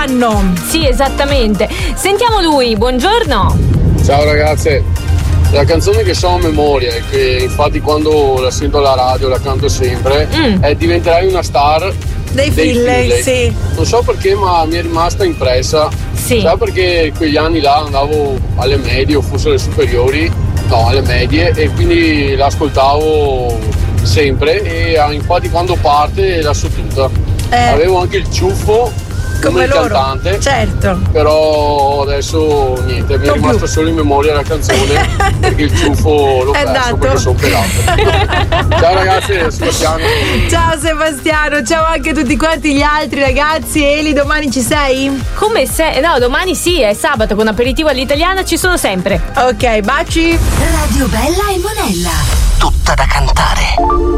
anno. Sì, esattamente. Sentiamo lui, buongiorno. Ciao ragazze, la canzone che so a memoria e che infatti quando la sento alla radio la canto sempre è Diventerai una star dei Finlay, sì. Non so perché, ma mi è rimasta impressa. Sì. Sai, perché quegli anni là andavo alle medie o forse alle superiori, no, alle medie, e quindi l'ascoltavo sempre e infatti quando parte la so tutta. Avevo anche il ciuffo come il cantante, certo, però adesso niente, mi è rimasta solo in memoria la canzone perché il ciuffo l'ho perso perché sono pelato. Ciao ragazzi, Sebastiano. Ciao Sebastiano, ciao anche a tutti quanti gli altri ragazzi. Eli, domani ci sei? Come se? No, domani sì, è sabato con aperitivo all'italiana, ci sono sempre. Ok, baci. Radio Bella e Monella, tutta da cantare.